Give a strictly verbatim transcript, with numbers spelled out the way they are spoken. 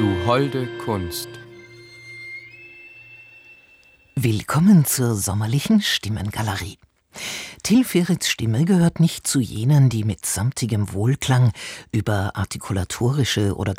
Du holde Kunst. Willkommen zur sommerlichen Stimmengalerie. Till Ferits Stimme gehört nicht zu jenen, die mit samtigem Wohlklang über artikulatorische oder